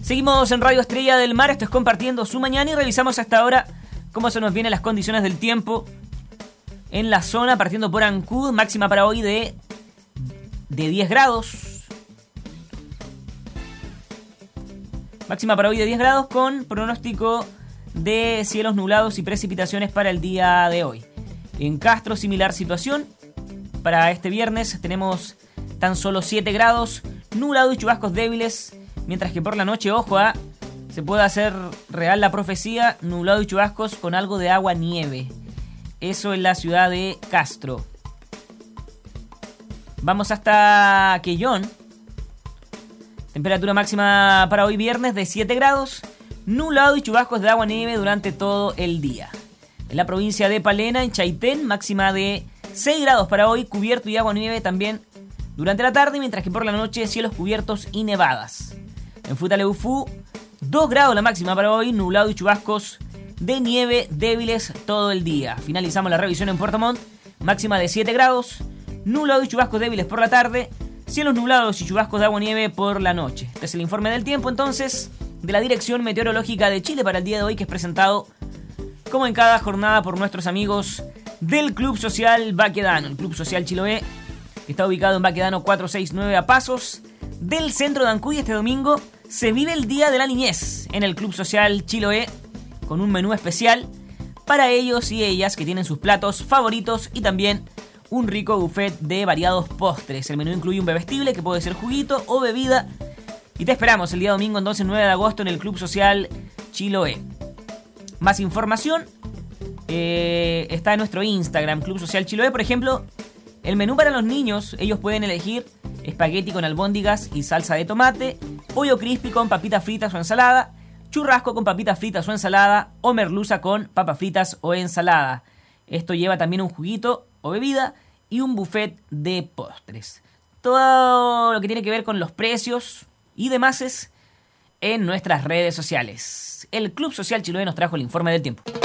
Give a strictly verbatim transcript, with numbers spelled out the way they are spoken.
Seguimos en Radio Estrella del Mar, esto es Compartiendo su Mañana y revisamos hasta ahora cómo se nos vienen las condiciones del tiempo en la zona, partiendo por Ancud, máxima para hoy de, de diez grados. Máxima para hoy de diez grados con pronóstico de cielos nublados y precipitaciones para el día de hoy. En Castro, similar situación. Para este viernes tenemos tan solo siete grados, nublado y chubascos débiles, mientras que por la noche, ojo, a, se puede hacer real la profecía, nublado y chubascos con algo de agua nieve. Eso en la ciudad de Castro. Vamos hasta Quellón. Temperatura máxima para hoy viernes de siete grados, nublado y chubascos de agua nieve durante todo el día. En la provincia de Palena, en Chaitén, máxima de seis grados para hoy, cubierto y agua nieve también durante la tarde, mientras que por la noche cielos cubiertos y nevadas. En Futaleufú, dos grados la máxima para hoy, nublado y chubascos de nieve débiles todo el día. Finalizamos la revisión en Puerto Montt, máxima de siete grados, nublado y chubascos débiles por la tarde, cielos nublados y chubascos de agua nieve por la noche. Este es el informe del tiempo entonces de la Dirección Meteorológica de Chile para el día de hoy, que es presentado como en cada jornada por nuestros amigos del Club Social Baquedano. El Club Social Chiloé está ubicado en Baquedano cuatrocientos sesenta y nueve, a pasos del centro de Ancud. Este domingo se vive el Día de la Niñez en el Club Social Chiloé, con un menú especial para ellos y ellas que tienen sus platos favoritos y también un rico buffet de variados postres. El menú incluye un bebestible que puede ser juguito o bebida. Y te esperamos el día domingo, entonces nueve de agosto, en el Club Social Chiloé. Más información eh, está en nuestro Instagram, Club Social Chiloé. Por ejemplo, el menú para los niños, ellos pueden elegir espagueti con albóndigas y salsa de tomate, pollo crispy con papitas fritas o ensalada, churrasco con papitas fritas o ensalada, o merluza con papas fritas o ensalada. Esto lleva también un juguito o bebida y un buffet de postres. Todo lo que tiene que ver con los precios y demás es en nuestras redes sociales. El Club Social Chiloé nos trajo el informe del tiempo.